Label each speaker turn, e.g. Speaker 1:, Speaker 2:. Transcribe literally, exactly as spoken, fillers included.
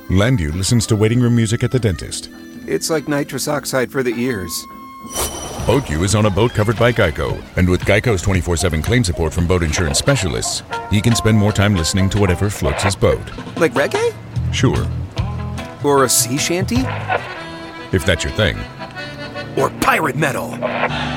Speaker 1: Landu listens to waiting room music at the dentist.
Speaker 2: It's like nitrous oxide for the ears.
Speaker 1: BoatU is on a boat covered by Geico, and with Geico's twenty-four seven claim support from boat insurance specialists, he can spend more time listening to whatever floats his boat.
Speaker 2: Like reggae?
Speaker 1: Sure.
Speaker 2: Or a sea shanty?
Speaker 1: If that's your thing.
Speaker 2: Or pirate metal?